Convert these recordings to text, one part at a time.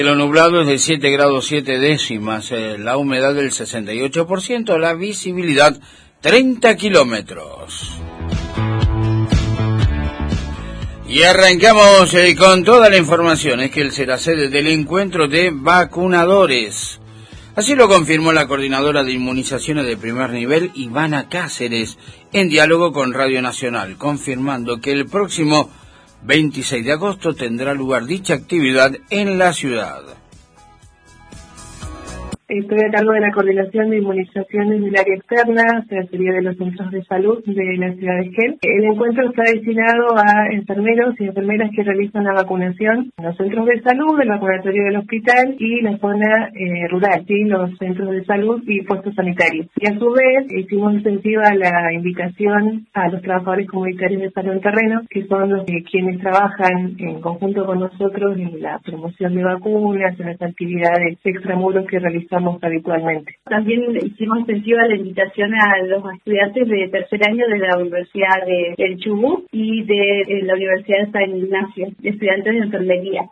Lo nublado es de 7 grados 7 décimas, la humedad del 68%, la visibilidad 30 kilómetros. Y arrancamos con toda la información. Es que él será sede del encuentro de vacunadores. Así lo confirmó la coordinadora de inmunizaciones de primer nivel, Ivana Cáceres, en diálogo con Radio Nacional, confirmando que el próximo 26 de agosto tendrá lugar dicha actividad en la ciudad. Estoy a cargo de la coordinación de inmunizaciones del área externa, sería de los centros de salud de la ciudad de Esquel. El encuentro está destinado a enfermeros y enfermeras que realizan la vacunación en los centros de salud, el vacunatorio del hospital y la zona rural, ¿sí? Los centros de salud y puestos sanitarios. Y a su vez hicimos extensiva la invitación a los trabajadores comunitarios de salud en terreno, que son los quienes trabajan en conjunto con nosotros en la promoción de vacunas, en las actividades extramuros que realizamos habitualmente. También hicimos extensiva la invitación a los estudiantes de tercer año de la Universidad del Chubut y de la Universidad de San Ignacio, estudiantes de enfermería.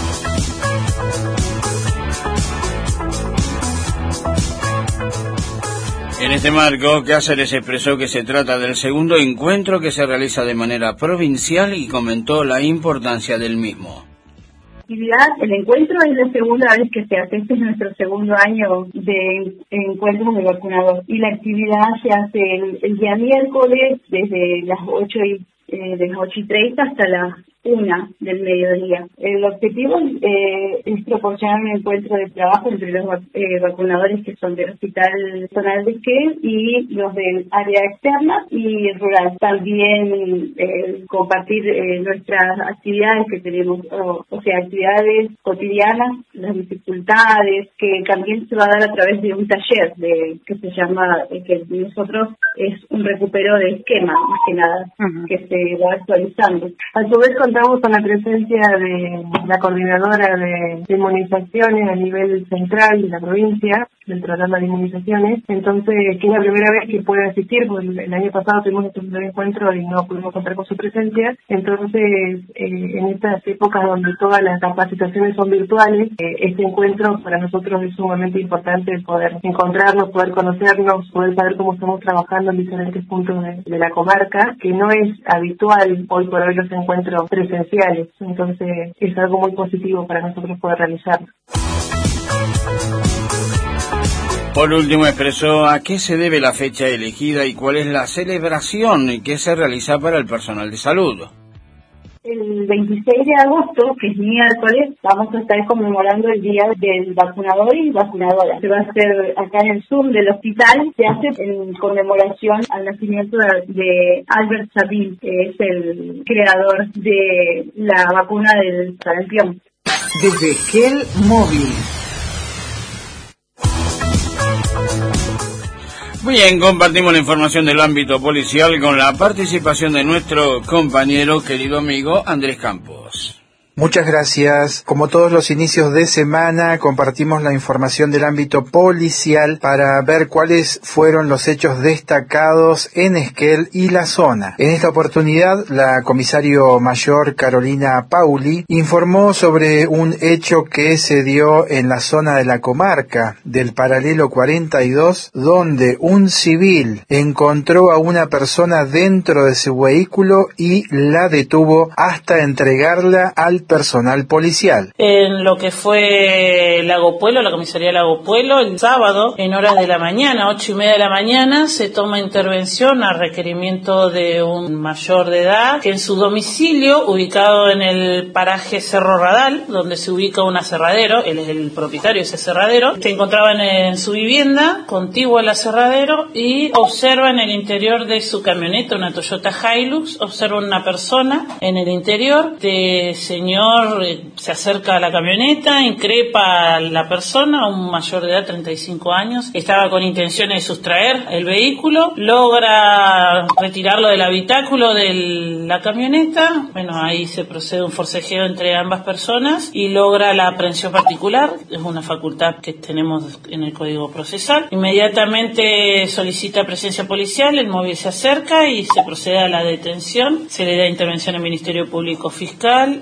En este marco, Cáceres expresó que se trata del segundo encuentro que se realiza de manera provincial y comentó la importancia del mismo. El encuentro es la segunda vez que se hace, este es nuestro segundo año de encuentros de vacunador y la actividad se hace el día miércoles desde las 8:30 hasta las 1 del mediodía. El objetivo es proporcionar un encuentro de trabajo entre los vacunadores que son del Hospital Zonal de Esquel y los del área externa y rural. También compartir nuestras actividades que tenemos, o sea, actividades cotidianas, las dificultades, que también se va a dar a través de un taller que se llama, que nosotros es un recupero de esquema, más que nada, que se va actualizando. A su vez contamos con la presencia de la coordinadora de inmunizaciones a nivel central de la provincia, del programa de inmunizaciones, entonces que es la primera vez que puede asistir, porque el año pasado tuvimos nuestro primer encuentro y no pudimos contar con su presencia, entonces en estas épocas donde todas las capacitaciones son virtuales, este encuentro para nosotros es sumamente importante poder encontrarnos, poder conocernos, poder saber cómo estamos trabajando en diferentes puntos de la comarca, que no es habitual hoy por hoy los encuentros presenciales, entonces es algo muy positivo para nosotros poder realizarlo. Por último, expresó a qué se debe la fecha elegida y cuál es la celebración que se realiza para el personal de salud. El 26 de agosto, que es miércoles, vamos a estar conmemorando el Día del Vacunador y Vacunadora. Se va a hacer acá en el Zoom del hospital, se hace en conmemoración al nacimiento de Albert Sabin, que es el creador de la vacuna del sarampión. Desde Esquel Móvil. Muy bien, compartimos la información del ámbito policial con la participación de nuestro compañero, querido amigo Andrés Campos. Muchas gracias. Como todos los inicios de semana, compartimos la información del ámbito policial para ver cuáles fueron los hechos destacados en Esquel y la zona. En esta oportunidad, la comisario mayor Carolina Pauli informó sobre un hecho que se dio en la zona de la comarca del paralelo 42, donde un civil encontró a una persona dentro de su vehículo y la detuvo hasta entregarla al personal policial. En lo que fue Lago Puelo, la comisaría de Lago Puelo, el sábado, en horas de la mañana, 8:30 de la mañana, se toma intervención a requerimiento de un mayor de edad, que en su domicilio, ubicado en el paraje Cerro Radal, donde se ubica un aserradero, él es el propietario de ese aserradero, se encontraban en su vivienda, contiguo al aserradero, y observa en el interior de su camioneta, una Toyota Hilux, observa una persona en el interior, de señor se acerca a la camioneta, increpa a la persona, un mayor de edad, 35 años, estaba con intenciones de sustraer el vehículo, logra retirarlo del habitáculo de la camioneta, bueno, ahí se procede un forcejeo entre ambas personas y logra la aprehensión particular, es una facultad que tenemos en el Código Procesal. Inmediatamente solicita presencia policial, el móvil se acerca y se procede a la detención, se le da intervención al Ministerio Público Fiscal y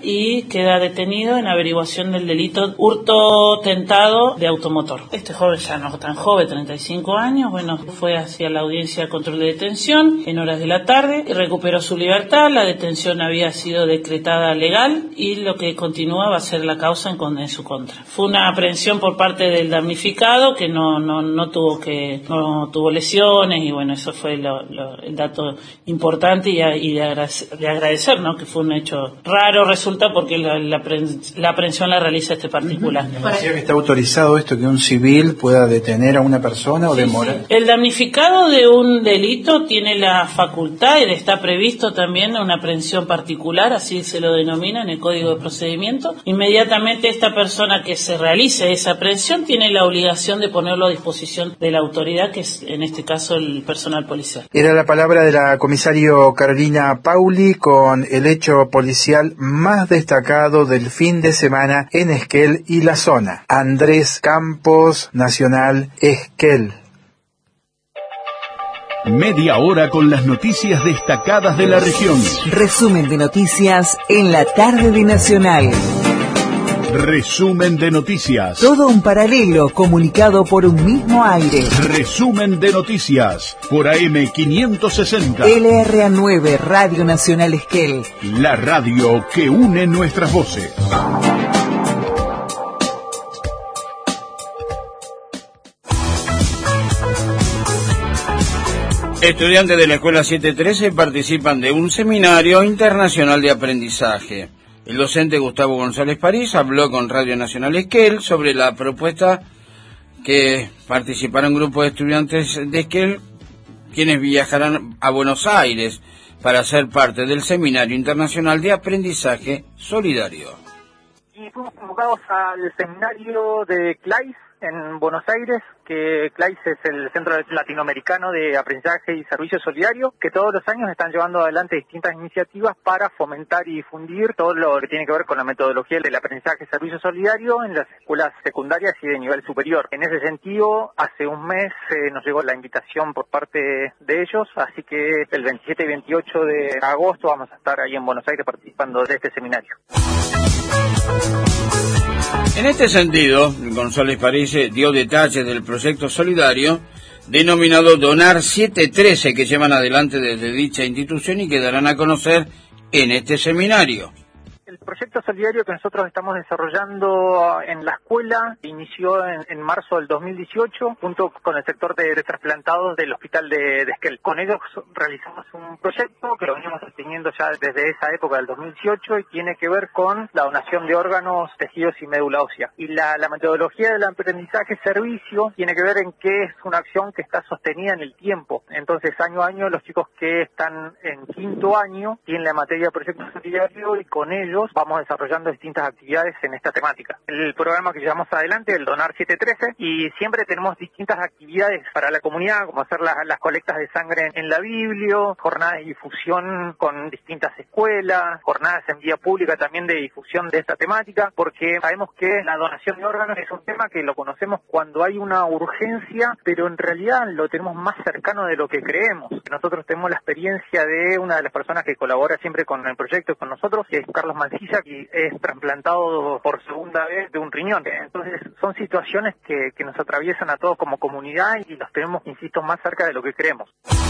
y queda detenido en averiguación del delito hurto tentado de automotor. Este joven ya no tan joven, 35 años, bueno, fue hacia la audiencia de control de detención en horas de la tarde y recuperó su libertad. La detención había sido decretada legal y lo que continúa va a ser la causa en su contra. Fue una aprehensión por parte del damnificado que no tuvo lesiones y bueno, eso fue el dato importante y de agradecer, ¿no? Que fue un hecho raro, resulta, porque la aprehensión la realiza este particular. ¿Decía que está autorizado esto, que un civil pueda detener a una persona o demorar? Sí. El damnificado de un delito tiene la facultad y está previsto también una aprehensión particular, así se lo denomina en el Código de Procedimiento. Inmediatamente esta persona que se realice esa aprehensión tiene la obligación de ponerlo a disposición de la autoridad, que es en este caso el personal policial. Era la palabra de la comisario Carolina Pauli con el hecho policial más destacado del fin de semana en Esquel y la zona. Andrés Campos, Nacional Esquel. Media hora con las noticias destacadas de la región. Resumen de noticias en la tarde de Nacional. Resumen de noticias. Todo un paralelo comunicado por un mismo aire. Resumen de noticias por AM 560. LRA9 Radio Nacional Esquel. La radio que une nuestras voces. Estudiantes de la Escuela 713 participan de un seminario internacional de aprendizaje. El docente Gustavo González París habló con Radio Nacional Esquel sobre la propuesta que participará un grupo de estudiantes de Esquel, quienes viajarán a Buenos Aires para ser parte del Seminario Internacional de Aprendizaje Solidario. Y fuimos convocados al seminario de CLAIS en Buenos Aires, que CLAIS es el Centro Latinoamericano de Aprendizaje y Servicio Solidario, que todos los años están llevando adelante distintas iniciativas para fomentar y difundir todo lo que tiene que ver con la metodología del aprendizaje y servicio solidario en las escuelas secundarias y de nivel superior. En ese sentido, hace un mes nos llegó la invitación por parte de ellos, así que el 27 y 28 de agosto vamos a estar ahí en Buenos Aires participando de este seminario. En este sentido, González París dio detalles del proyecto solidario denominado Donar 713 que llevan adelante desde dicha institución y que darán a conocer en este seminario. El proyecto solidario que nosotros estamos desarrollando en la escuela inició en marzo del 2018 junto con el sector de trasplantados del hospital de Esquel. Con ellos realizamos un proyecto que lo venimos sosteniendo ya desde esa época del 2018 y tiene que ver con la donación de órganos, tejidos y médula ósea. Y la metodología del aprendizaje servicio tiene que ver en que es una acción que está sostenida en el tiempo. Entonces, año a año, los chicos que están en quinto año tienen la materia de proyecto solidario y con ellos vamos desarrollando distintas actividades en esta temática. El programa que llevamos adelante, el Donar 713, y siempre tenemos distintas actividades para la comunidad, como hacer las colectas de sangre en la Biblia, jornadas de difusión con distintas escuelas, jornadas en vía pública también de difusión de esta temática, porque sabemos que la donación de órganos es un tema que lo conocemos cuando hay una urgencia, pero en realidad lo tenemos más cercano de lo que creemos. Nosotros tenemos la experiencia de una de las personas que colabora siempre con el proyecto y con nosotros, que es Carlos Mancilla, que es trasplantado por segunda vez de un riñón. Entonces son situaciones que nos atraviesan a todos como comunidad y los tenemos, insisto, más cerca de lo que creemos.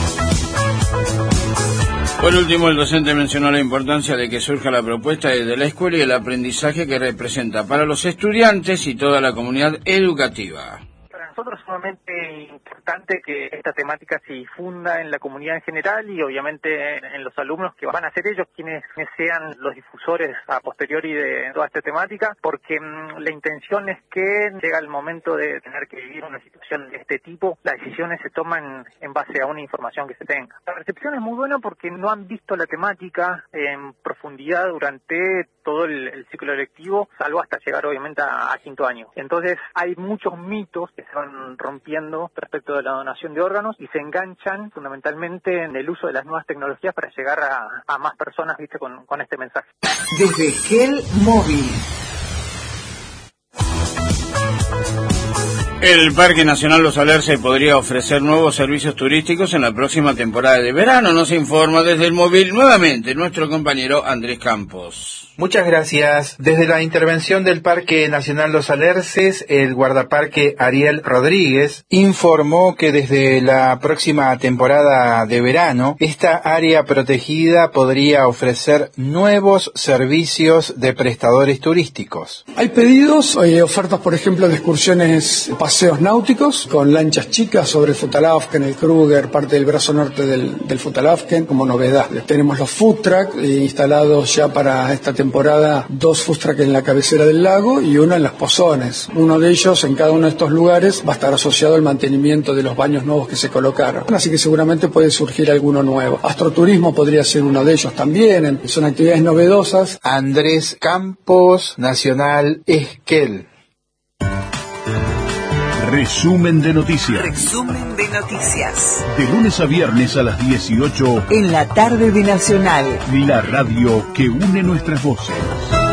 Por último, el docente mencionó la importancia de que surja la propuesta desde la escuela y el aprendizaje que representa para los estudiantes y toda la comunidad educativa. Para nosotros es sumamente importante que esta temática se difunda en la comunidad en general y obviamente en los alumnos, que van a ser ellos quienes sean los difusores a posteriori de toda esta temática, porque la intención es que llega el momento de tener que vivir una situación de este tipo, las decisiones se toman en base a una información que se tenga. La recepción es muy buena porque no han visto la temática en profundidad durante todo el ciclo lectivo, salvo hasta llegar obviamente a quinto año. Entonces hay muchos mitos que se van rompiendo respecto de la donación de órganos y se enganchan fundamentalmente en el uso de las nuevas tecnologías para llegar a más personas, viste, con este mensaje. Desde Esquel Móvil. El Parque Nacional Los Alerces podría ofrecer nuevos servicios turísticos en la próxima temporada de verano, nos informa desde el móvil nuevamente nuestro compañero Andrés Campos. Muchas gracias. Desde la intervención del Parque Nacional Los Alerces, el guardaparque Ariel Rodríguez informó que desde la próxima temporada de verano, esta área protegida podría ofrecer nuevos servicios de prestadores turísticos. Hay pedidos, hay ofertas, por ejemplo, de excursiones, paseos náuticos con lanchas chicas sobre el Futalaufken, el Kruger, parte del brazo norte del Futalaufken, como novedad. Tenemos los food truck instalados ya para esta temporada, 2 food truck en la cabecera del lago y uno en las Pozones. Uno de ellos, en cada uno de estos lugares, va a estar asociado al mantenimiento de los baños nuevos que se colocaron. Así que seguramente puede surgir alguno nuevo. Astroturismo podría ser uno de ellos también. Son actividades novedosas. Andrés Campos, Nacional Esquel. Resumen de noticias. Resumen de noticias. De lunes a viernes a las 18. En la tarde de Nacional. La radio que une nuestras voces.